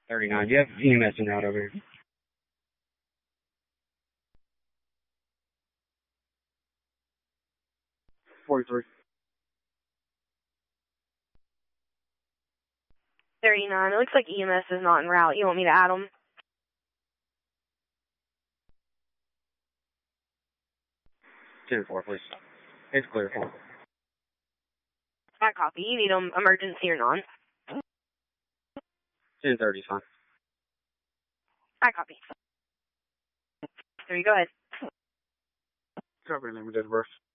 39. Do you have EMS en route over here? 43. 39. It looks like EMS is not en route. You want me to add them? 10-4, please. It's clear. I copy. You need them emergency or non? 10-30 is fine. I copy. 3, go ahead. Cover name of birth.